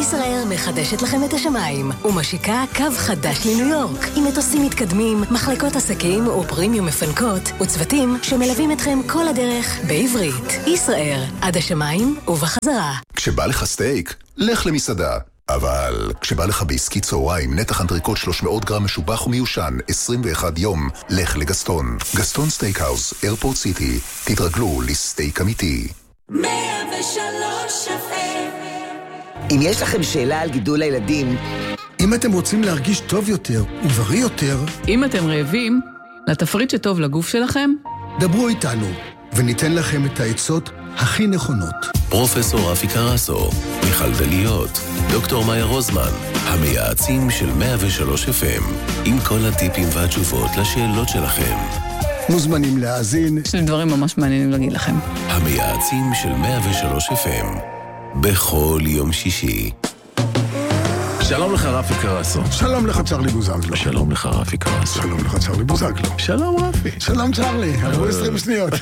ישראל מחדשת לכם את השמיים ומשיקה קו חדש לניו יורק עם מטוסים מתקדמים, מחלקות עסקים ופרימיום מפנקות וצוותים שמלווים אתכם כל הדרך בעברית. ישראל, עד השמיים ובחזרה. כשבא לך סטייק, לך למסעדה. אבל כשבא לך בעסקי צהריים, נתח אנטריקוט 300 גרם משובח ומיושן, 21 יום, לך לגסטון. גסטון סטייקהאוס, איירפורט סיטי. תתרגלו לסטייק אמיתי. 103 אם יש לכם שאלה על גידול הילדים, אם אתם רוצים להרגיש טוב יותר ובריא יותר, אם אתם רעבים, לתפריט שטוב לגוף שלכם, דברו איתנו וניתן לכם את העצות הכי נכונות. פרופסור רפי קרסו, מיכל דליות, דוקטור מאיה רוזמן, המייעצים של 103 FM, עם כל הטיפים והתשובות לשאלות שלכם. מוזמנים להאזין. יש לי דברים ממש מעניינים להגיד לכם. המייעצים של 103 FM, בכל יום שישי. שלום לך רפי קרסו. שלום לך צ'רלי בוזגלו. שלום לך רפי קרסו. שלום לך צ'רלי בוזגלו. שלום רפי. שלום צ'רלי, עברו 20 שניות.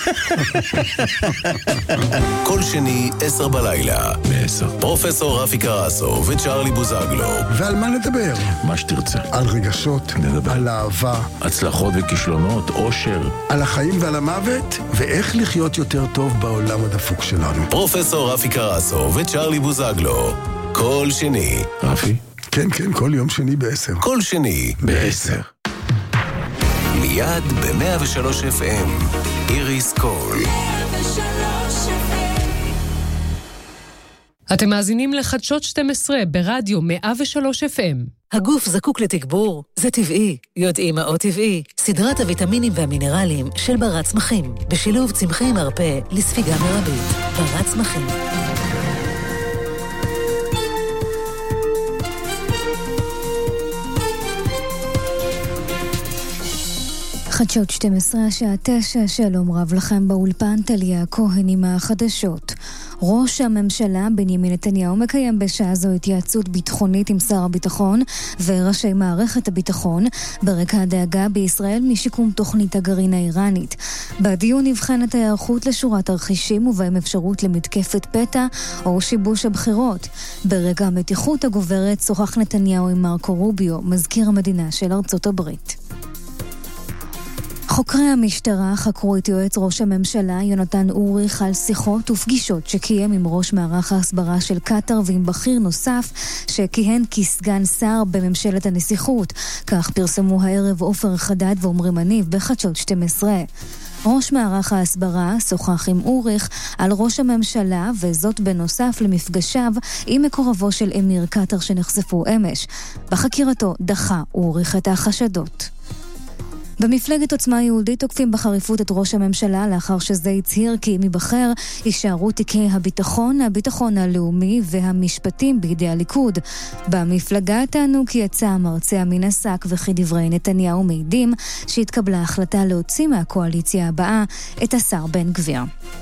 כל שני 10 בלילה. ב-10. פרופסור רפי קרסו וצ'רלי בוזגלו. ועל מה נדבר? מה שתרצה. על רגשות, נדבר. על אהבה, הצלחות וכישלונות, אושר. על החיים ועל המוות, ואיך לחיות יותר טוב בעולם הדפוק שלנו. פרופסור רפי קרסו וצ'רלי בוזגלו. כל שני. רפי? כן, כן, כל יום שני ב-10. כל שני ב-10. מיד ב-103 FM. איריס קול. 103 אתם מאזינים לחדשות 12 ברדיו 103 FM. הגוף זקוק לתגבור, זה טבעי. יודעים מהו טבעי? סדרת הוויטמינים והמינרלים של ברד צמחים, בשילוב צמחי מרפא לספיגה מרבית. ברד צמחים. חדשות 12 השעה 9, שלום רב לכם באולפן, טליה כהן עם החדשות. ראש הממשלה בנימין נתניהו מקיים בשעה זו התייעצות ביטחונית עם שר הביטחון וראשי מערכת הביטחון ברקע הדאגה בישראל משיקום תוכנית הגרעין האיראנית. בדיון נבחנת ההיערכות לשורת תרחישים ובהם אפשרות למתקפת פתע או שיבוש הבחירות. ברקע המתיחות הגוברת שוחח נתניהו עם מרקו רוביו, מזכיר המדינה של ארצות הברית. חוקרי המשטרה חקרו את יועץ ראש הממשלה יונתן אוריך על שיחות ופגישות שקיים עם ראש מערך ההסברה של קטר ועם בכיר נוסף שכיהן כסגן שר בממשלת הנסיכות. כך פרסמו הערב עופר חדד ועומרי מניב בחדשות 12. ראש מערך ההסברה שוחח עם אוריך על ראש הממשלה, וזאת בנוסף למפגשיו עם מקורבו של אמיר קטר שנחשפו אמש. בחקירתו דחה אוריך את החשדות. במפלגת עוצמה יהודית תוקפים בחריפות את ראש הממשלה לאחר שזה הצהיר כי אם ייבחר יישארו תיקי הביטחון הלאומי והמשפטים בידי הליכוד. במפלגה טענו כי יצא המרצע מן השק וכי דברי נתניהו מעידים שהתקבלה החלטה להוציא מהקואליציה הבאה את השר בן גביר.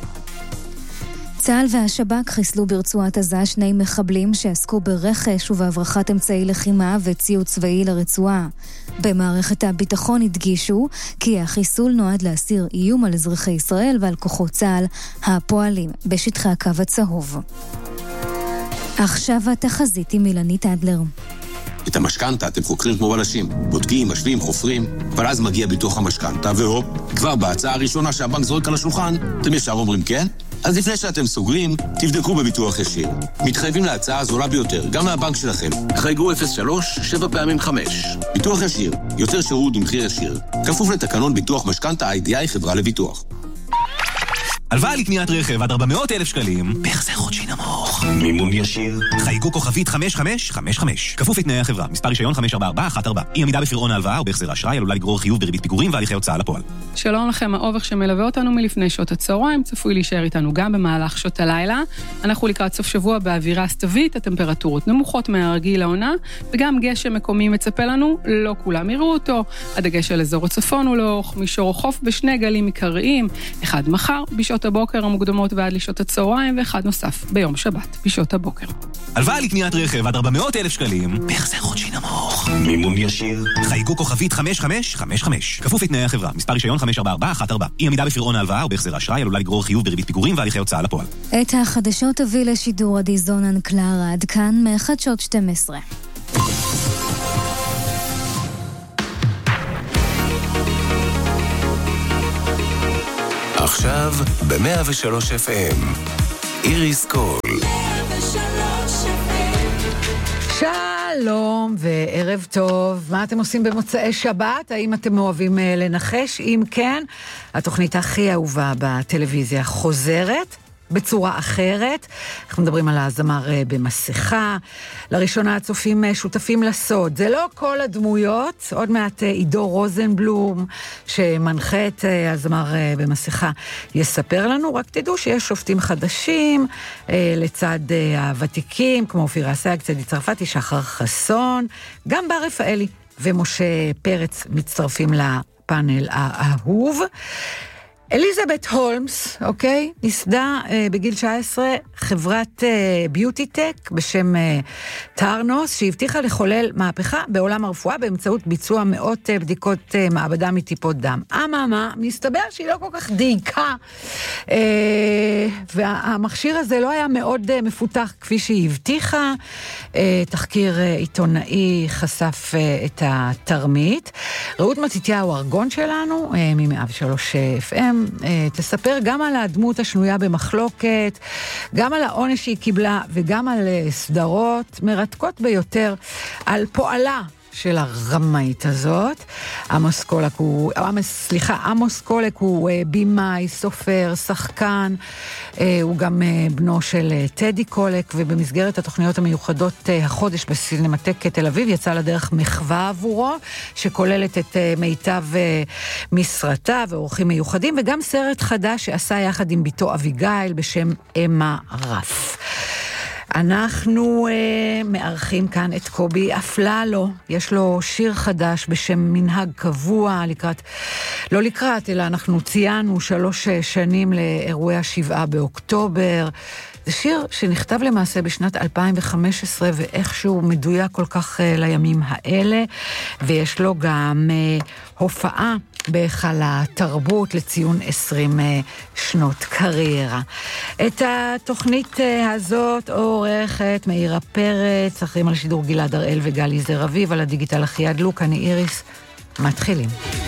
צה"ל והשב"כ חיסלו ברצועת עזה 2 מחבלים שעסקו ברכש ובהברחת אמצעי לחימה וציוד צבאי לרצועה. במערכת הביטחון הדגישו כי החיסול נועד להסיר איום על אזרחי ישראל ועל כוחות צה"ל הפועלים בשטחי הקו הצהוב. עכשיו התחזית עם אילנית אדלר. את המשכנתה אתם חוקרים כמו בלשים, בודקים, משווים, חופרים, אבל אז מגיע ביטוח המשכנתה, והופ, כבר בהצעה הראשונה שהבנק זורק על השולחן, אתם ישר אומרים כן? אז לפני שאתם סוגרים, תבדקו בביטוח ישיר. מתחייבים להצעה הזולה ביותר, גם מהבנק שלכם. חייגו 03 7 פעמים 5. ביטוח ישיר, יותר שירות במחיר ישיר. כפוף לתקנון ביטוח משכנתה IDI חברה לביטוח. הלוואה לקניית רכב עד 400,000 שקלים, בהחזר חודשי נמוך. מימון ישיר. חייגו כוכבית 5555. כפוף לתנאי החברה. מספר רישיון 54414. אי עמידה בפירעון ההלוואה או בהחזר האשראי עלולה לגרור חיוב בריבית פיגורים והליכי הוצאה לפועל. שלום לכם, האובך שמלווה אותנו מלפני שעות הצהריים, צפוי להישאר איתנו גם במהלך שעות הלילה. אנחנו לקראת סוף שבוע באווירה סתווית, הטמפרטורות נמוכות מהרגיל לעונה, וגם גשם מקומי מצפה לנו, לא כולם יראו אותו. הדגש על אזור הצפון הוא לאורך מישור החוף בשני גלים עיקריים, אחד מחר בשעות משעות הבוקר המוקדמות ועד לשעות הצהריים, ואחד נוסף ביום שבת, בשעות הבוקר. הלוואה לקניית רכב עד 400,000 שקלים, בהחזר חודשי נמוך. מימון ישיר. חייגו כוכבית 5555. כפוף לתנאי החברה. מספר רישיון 544114. אי עמידה בפירעון ההלוואה או בהחזר האשראי עלולה לגרור חיוב בריבית פיגורים והליכי הוצאה לפועל. את החדשות הביא לשידור עדי זונן קלרה, עד כאן מחדשות 12. עכשיו ב-103 FM, איריס קול. שלום וערב טוב. מה אתם עושים במוצאי שבת? האם אתם אוהבים לנחש? אם כן, התוכנית הכי אהובה בטלוויזיה חוזרת בצורה אחרת. אנחנו מדברים על הזמר במסכה. לראשונה הצופים שותפים לסוד. זה לא כל הדמויות. עוד מעט עידו רוזנבלום, שמנחה את הזמר במסכה, יספר לנו. רק תדעו שיש שופטים חדשים, לצד הוותיקים, כמו אופיר אסייג, צדי צרפתי, שחר חסון, גם בר רפאלי ומשה פרץ מצטרפים לפאנל האהוב. אליזבת הולמס, אוקיי? ניסדה בגיל 19 חברת ביוטי-טק בשם טרנוס, שהבטיחה לחולל מהפכה בעולם הרפואה באמצעות ביצוע מאות בדיקות מעבדה מטיפות דם. אממה, מסתבר שהיא לא כל כך דייקה, והמכשיר הזה לא היה מאוד מפותח כפי שהיא הבטיחה. תחקיר עיתונאי חשף את התרמית. רעות מתתיהו ארגון שלנו, מ-103 FM, תספר גם על הדמות השנויה במחלוקת, גם על העונש שהיא קיבלה, וגם על סדרות מרתקות ביותר, על פועלה של הרמאית הזאת. עמוס קולק הוא בימאי, סופר, שחקן, הוא גם בנו של טדי קולק, ובמסגרת התוכניות המיוחדות החודש בסינמטק תל אביב יצא לדרך מחווה עבורו, שכוללת את מיטב משרתה ואורחים מיוחדים, וגם סרט חדש שעשה יחד עם ביתו אביגיל בשם אמה רף. אנחנו מארחים כאן את קובי אפללו, יש לו שיר חדש בשם מנהג קבוע, אלא אנחנו ציינו 3 שנים לאירועי 7 באוקטובר. זה שיר שנכתב למעשה בשנת 2015, ואיכשהו מדויק כל כך לימים האלה, ויש לו גם הופעה בהיכל התרבות לציון 20 שנות קריירה. את התוכנית הזאת עורכת מאירה פרץ, אחרים על שידור גלעד הראל וגלי זרביב, על הדיגיטל אחיעד לוק, אני איריס. מתחילים.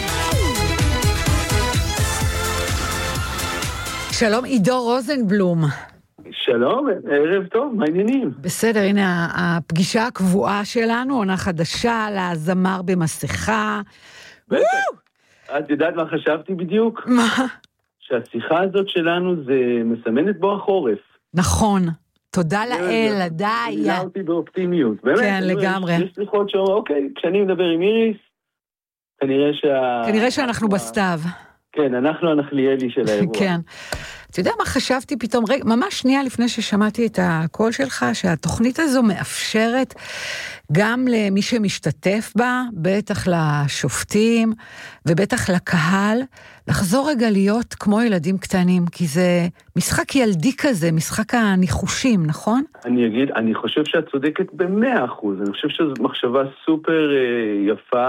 שלום עידו רוזנבלום. שלום, ערב טוב, מה העניינים? בסדר, הנה הפגישה הקבועה שלנו, עונה חדשה לזמר במסכה. בטח. את יודעת מה חשבתי בדיוק? מה? שהשיחה הזאת שלנו זה מסמנת בו החורף. נכון, תודה לאל, די. מילה אותי באופטימיות, באמת. כן, לגמרי. יש שיחות שאומר, אוקיי, כשאני מדבר עם איריס, כנראה שאנחנו בסתיו. כן, אנחנו הנחליאלי של האירוע. כן. אתה יודע מה חשבתי פתאום, ממש שנייה לפני ששמעתי את הקול שלך, שהתוכנית הזו מאפשרת גם למי שמשתתף בה, בטח לשופטים ובטח לקהל, לחזור רגע להיות כמו ילדים קטנים, כי זה משחק ילדי כזה, משחק הניחושים, נכון? אני חושב שאת צודקת ב100%, אני חושב שזו מחשבה סופר יפה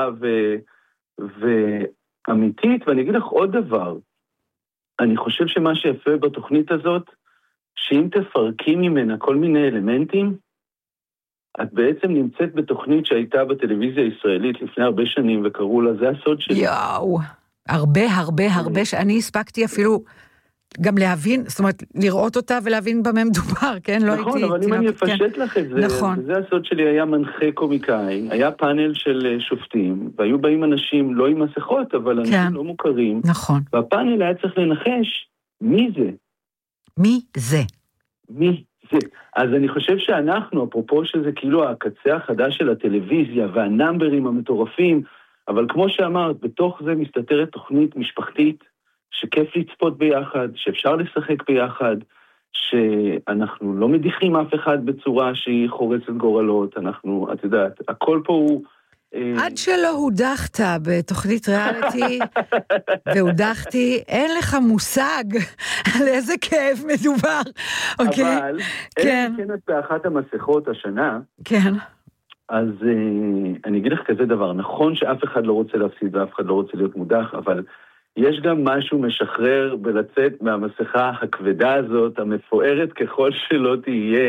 ואמיתית, ואני אגיד לך עוד דבר, אני חושב שמה שיפה בתוכנית הזאת, שאם תפרקים ממנה כל מיני אלמנטים, את בעצם נמצאת בתוכנית שהייתה בטלוויזיה הישראלית לפני הרבה שנים, וקראו לה, זה הסוד שלי. יאו, הרבה, שאני הספקתי אפילו גם להבין, זאת אומרת, לראות אותה ולהבין במה מדובר, כן? נכון, אבל אם אני אפשט לך את זה, זה הסוד שלי, היה מנחה קומיקאי, היה פאנל של שופטים, והיו באים אנשים לא עם מסכות, אבל אנשים לא מוכרים. נכון. והפאנל היה צריך לנחש, מי זה? מי זה? מי זה? אז אני חושב שאנחנו, אפרופו שזה כאילו הקצה החדש של הטלוויזיה, והנמברים המטורפים, אבל כמו שאמרת, בתוך זה מסתתרת תוכנית משפחתית, שכיף לצפות ביחד, שאפשר לשחק ביחד, שאנחנו לא מדיחים אף אחד בצורה שהיא חורצת גורלות, את יודעת, הכל פה הוא עד שלא הודחת בתוכנית ריאליטי, והודחתי, אין לך מושג על איזה כאב מדובר, אוקיי? אבל, אין כנת באחת המסכות השנה, כן. אז אני אגיד לך כזה דבר, נכון שאף אחד לא רוצה להפסיד ואף אחד לא רוצה להיות מודח, אבל יש גם משהו משחרר בלצאת מהמסכה הכבדה הזאת, המפוארת ככל שלא תהיה,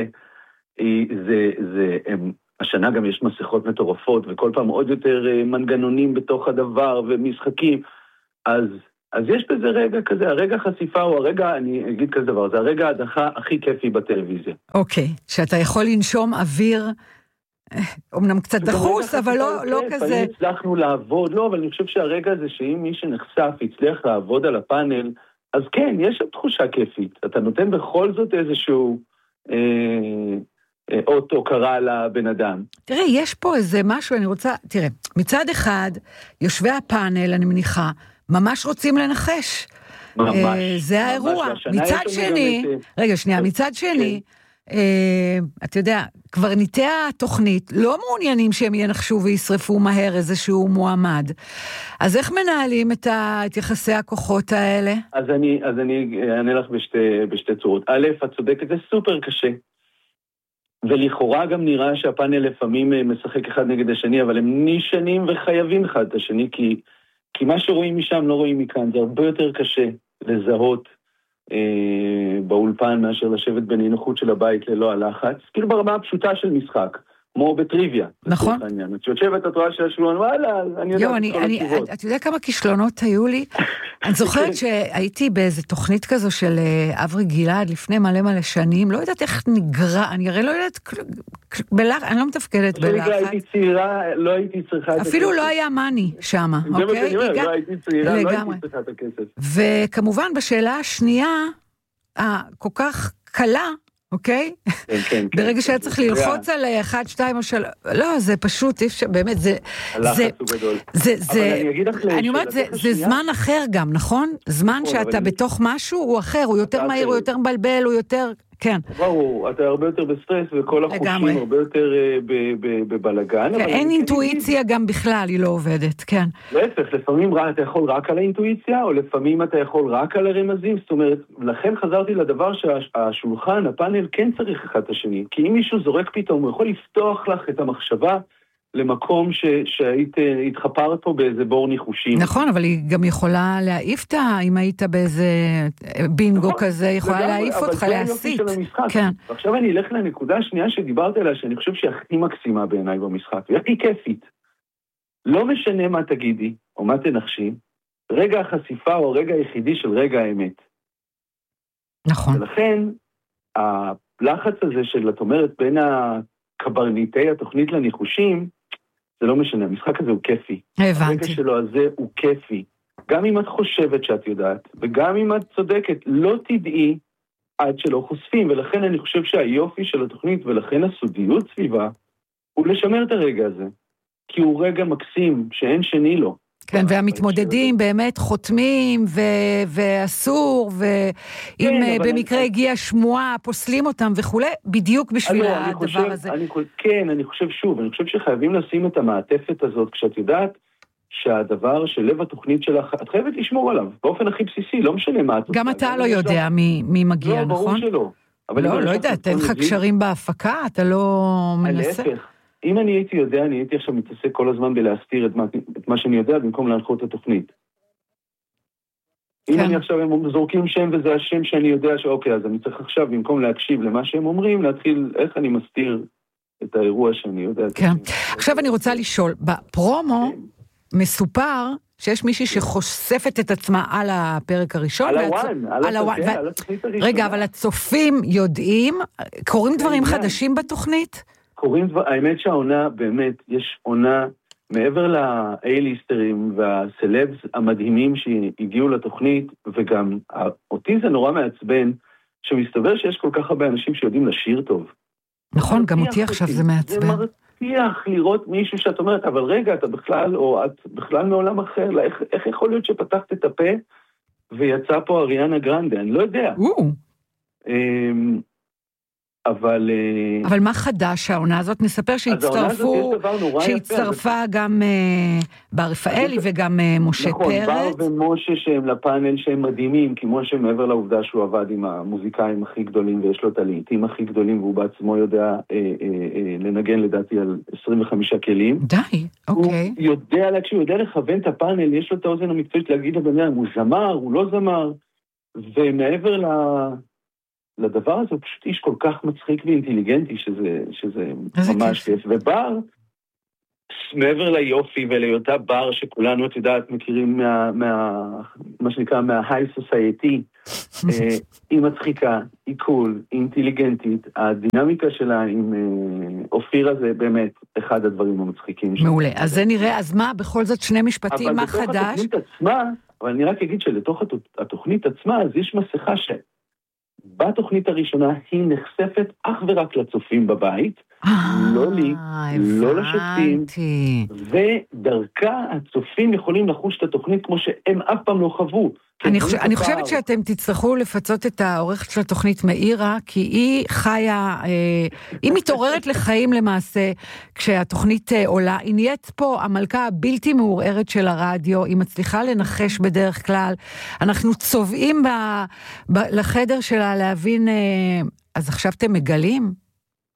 השנה גם יש מסכות מטורפות, וכל פעם עוד יותר מנגנונים בתוך הדבר ומשחקים, אז יש בזה רגע כזה, הרגע חשיפה הוא הרגע, אני אגיד כזה דבר, זה הרגע ההדחה הכי כיפי בטלוויזיה. אוקיי, שאתה יכול לנשום אוויר, אומנם קצת דחוס, אבל לא כזה. הצלחנו לעבוד, לא, אבל אני חושב שהרגע הזה שאם מי שנחשף הצליח לעבוד על הפאנל, אז כן, יש שם תחושה כיפית. אתה נותן בכל זאת איזשהו אוטו קרה לבן אדם. תראה, יש פה איזה משהו, אני רוצה, תראה, מצד אחד, יושבי הפאנל, אני מניחה, ממש רוצים לנחש. ממש. זה האירוע. מצד שני, רגע, שנייה, מצד שני, אתה יודע, קברניטי התוכנית לא מעוניינים שהם ינחשו וישרפו מהר איזשהו מועמד. אז איך מנהלים את יחסי הכוחות האלה? אז אני אענה לך בשתי צורות. א', את צודקת, זה סופר קשה. ולכאורה גם נראה שהפאנל לפעמים משחק אחד נגד השני, אבל הם נשענים וחייבים אחד את השני, כי מה שרואים משם לא רואים מכאן. זה הרבה יותר קשה לזהות באולפן מאשר לשבת בנינוחות של הבית ללא הלחץ, כאילו ברמה הפשוטה של משחק, כמו בטריוויה. נכון. את יושבת את רואה של השולון, וואלה, אני יודעת את כל התשובות. אתה יודע כמה כישלונות היו לי? אני זוכרת שהייתי באיזו תוכנית כזו של אברי גלעד לפני מלא שנים, לא יודעת איך נגרע, אני הרי לא יודעת, אני לא מתפקדת בלחץ. הייתי צעירה, לא הייתי צריכה את הכסף. אפילו לא היה מאני שם, אוקיי? זה מה שאני אומר, לא הייתי צעירה, לא הייתי צריכה את הכסף. וכמובן בשאלה השנייה, כל כך קלה, אוקיי? כן. ברגע שהיה צריך ללחוץ על 1, 2 או 3, לא, זה פשוט, באמת, הלחץ הוא גדול. אני אומרת, זה זמן אחר גם, נכון? זמן שאתה בתוך משהו הוא אחר, הוא יותר מהיר, הוא יותר מבלבל, הוא יותר, כן. ברור, אתה הרבה יותר בסטרס, וכל החושים הרבה יותר בבלגן. אין אינטואיציה גם בכלל, היא לא עובדת, כן. להפך, לפעמים אתה יכול רק על האינטואיציה, או לפעמים אתה יכול רק על הרמזים, זאת אומרת, לכן חזרתי לדבר שהשולחן, הפאנל, כן צריך אחד את השני, כי אם מישהו זורק פתאום, הוא יכול לפתוח לך את המחשבה למקום שהיית התחפרת פה באיזה בור ניחושים. נכון, אבל היא גם יכולה להעיף אם היית באיזה בינגו כזה, יכולה להעיף אותך, להסיט. כן. ועכשיו אני אלך לנקודה השנייה שדיברת עליה, שאני חושב שהיא הכי מקסימה בעיניי במשחק, והיא הכי כיפית. לא משנה מה תגידי, או מה תנחשי, רגע החשיפה הוא הרגע היחידי של רגע האמת. נכון. ולכן, הלחץ הזה של, את אומרת, בין הקברניטי התוכנית לניחושים, זה לא משנה, המשחק הזה הוא כיפי. הבנתי. הרגע שלו הזה הוא כיפי. גם אם את חושבת שאת יודעת, וגם אם את צודקת, לא תדעי עד שלא חושפים, ולכן אני חושב שהיופי של התוכנית, ולכן הסודיות סביבה, הוא לשמר את הרגע הזה. כי הוא רגע מקסים, שאין שני לו. כן, והמתמודדים באמת חותמים, ואסור, ואם במקרה הגיעה שמועה, פוסלים אותם וכו', בדיוק בשביל הדבר הזה. כן, אני חושב שוב, אני חושב שחייבים לשים את המעטפת הזאת, כשאת יודעת שהדבר של לב התוכנית שלך, את חייבת לשמור עליו, באופן הכי בסיסי, לא משנה מה. גם אתה לא יודע מי מגיע, נכון? לא, ברור שלא. לא יודעת, אין לך קשרים בהפקה, אתה לא מנסה. להפך. אם אני הייתי יודע, אני הייתי עכשיו מתעסק כל הזמן בלהסתיר את מה שאני יודע, במקום להנחות את התוכנית. אם אני עכשיו, הם זורקים שם וזה השם שאני יודע שאוקיי, אז אני צריך עכשיו, במקום להקשיב למה שהם אומרים, להתחיל איך אני מסתיר את האירוע שאני יודע. כן. עכשיו אני רוצה לשאול, בפרומו מסופר שיש מישהי שחושפת את עצמה על הפרק הראשון. על הוואן, על התוכנית הראשונה. רגע, אבל הצופים יודעים, קוראים דברים חדשים בתוכנית? האמת שהעונה, באמת, יש עונה, מעבר לאייליסטרים והסלבס המדהימים שהגיעו לתוכנית, וגם אותי זה נורא מעצבן, שמסתבר שיש כל כך הרבה אנשים שיודעים לשיר טוב. נכון, גם אותי עכשיו זה מעצבן. זה מרתיח לראות מישהו שאת אומרת, אבל רגע, אתה בכלל, או את בכלל מעולם אחר, איך יכול להיות שפתחת את הפה, ויצא פה אריאנה גרנדה, אני לא יודע. אבל מה חדש העונה הזאת? נספר שהצטרפה גם בר רפאלי וגם משה פרץ. נכון, בר ומשה שהם לפאנל שהם מדהימים, כי משה מעבר לעובדה שהוא עבד עם המוזיקאים הכי גדולים, ויש לו את הלעיתים הכי גדולים, והוא בעצמו יודע לנגן לדעתי על 25 כלים. די, אוקיי. הוא יודע לכוון את הפאנל, יש לו את האוזן המקצועית להגיד לבניה, הוא זמר, הוא לא זמר, ומעבר לדבר הזה הוא פשוט איש כל כך מצחיק ואינטליגנטי, שזה ממש כיף. ובר, מעבר ליופי ולהיותה בר שכולנו, את יודעת, מכירים מה שנקרא, מה-high society, היא מצחיקה, היא קול, היא אינטליגנטית, הדינמיקה שלה עם אופירה זה באמת אחד הדברים המצחיקים. מעולה, אז זה נראה, אז מה, בכל זאת שני משפטים, מה חדש? אבל בתוך התוכנית עצמה, אבל אני רק אגיד שלתוך התוכנית עצמה, אז יש מסכה בתוכנית הראשונה היא נחשפת אך ורק לצופים בבית, לא לי, לא לשופטים, ודרכה הצופים יכולים לחוש את התוכנית כמו שהם אף פעם לא חוו. אני חושבת שאתם תצטרכו לפצות את העורכת של התוכנית מאירה, כי היא חיה, היא מתעוררת לחיים למעשה, כשהתוכנית עולה, היא נהיית פה המלכה הבלתי מעורערת של הרדיו, היא מצליחה לנחש בדרך כלל, אנחנו צובעים לחדר שלה להבין, אז עכשיו אתם מגלים?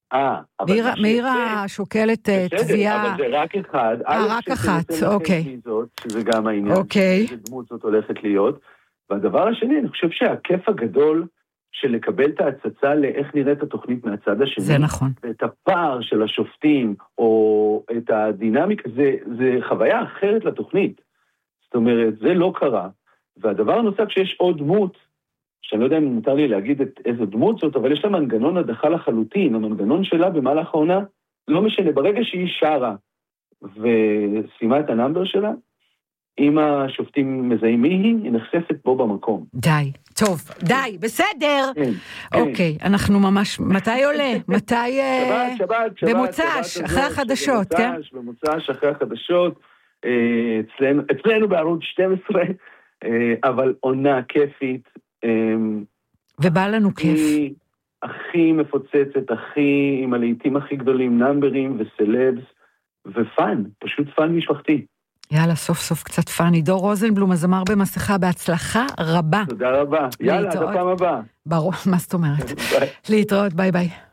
מאירה שוקלת תביעה. אבל זה רק אחד. רק אחת, אוקיי. שזה גם העניין. אוקיי. שזה דמות זאת הולכת להיות. והדבר השני, אני חושב שהכיף הגדול של לקבל את ההצצה לאיך נראית התוכנית מהצד השני. זה נכון. ואת הפער של השופטים, או את הדינמיקה, זה חוויה אחרת לתוכנית. זאת אומרת, זה לא קרה. והדבר הנוסף שיש עוד דמות, שאני לא יודע אם מותר לי להגיד איזו דמות זאת, אבל יש לה מנגנון הדחה לחלוטין, המנגנון שלה במהלך העונה, לא משנה, ברגע שהיא שרה ושימה את הנאמבר שלה, אם השופטים מזהים מי היא נחשפת בו במקום. די, טוב, די, בסדר. אוקיי, אנחנו ממש, מתי עולה? מתי... שבת. במוצ"ש, אחרי החדשות, כן? במוצ"ש, אחרי החדשות, אצלנו בערוץ 12, אבל עונה כיפית, ובא לנו כיף. הכי מפוצצת, עם הלעיתים הכי גדולים, נאמברים וסלבס, ופן, פשוט פן משפחתי. יאללה, סוף סוף קצת פן. עידו רוזנבלום, הזמר במסכה, בהצלחה רבה. תודה רבה. יאללה, עד הפעם הבאה. ברור, מה זאת אומרת? להתראות, ביי ביי.